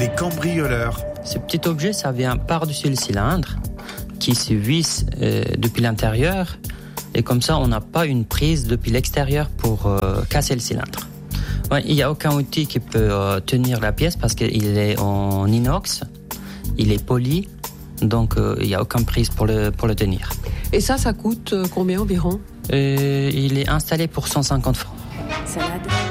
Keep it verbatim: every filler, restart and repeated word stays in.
les cambrioleurs. Ce petit objet, ça vient par-dessus le cylindre, qui se visse euh, depuis l'intérieur, et comme ça, on n'a pas une prise depuis l'extérieur pour euh, casser le cylindre. Ouais, il n'y a aucun outil qui peut euh, tenir la pièce parce qu'il est en inox, il est poli, donc euh, il n'y a aucune prise pour le, pour le tenir. Et ça, ça coûte euh, combien environ ? euh, Il est installé pour cent cinquante francs. Salade.